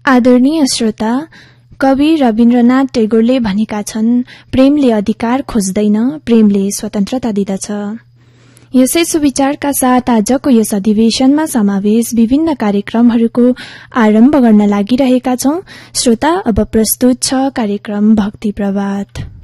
आदरणीय श्रोता, कवि रविन्द्रनाथ टेगोरले भनेका छन्, प्रेमले अधिकार खोज्दैन, प्रेमले स्वतन्त्रता दिदछ। यसै सुविचारका साथ आजको यस अधिवेशनमा समावेश विभिन्न कार्यक्रमहरूको आरम्भ गर्न लागिरहेका छौं। श्रोता, अब प्रस्तुत छ कार्यक्रम भक्ति प्रभात।